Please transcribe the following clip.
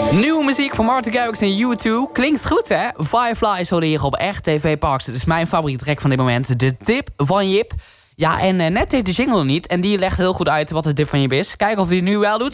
Nieuwe muziek van Martin Garrix en U2. Klinkt goed, hè? Fireflies hoorde hier op Echt TV Parks. Het is mijn favoriete track van dit moment. De tip van Jip. Ja, en net deed de jingle niet. En die legt heel goed uit wat de tip van Jip is. Kijken of hij het nu wel doet.